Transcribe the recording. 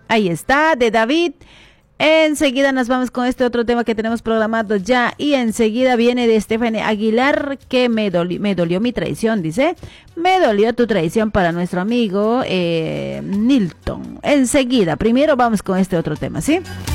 Ahí está, de David. Enseguida nos vamos con este otro tema que tenemos programado ya. Y enseguida viene de Stephanie Aguilar, que me dolió mi traición, dice. Me dolió tu traición para nuestro amigo Nilton. Enseguida, primero vamos con este otro tema, ¿sí?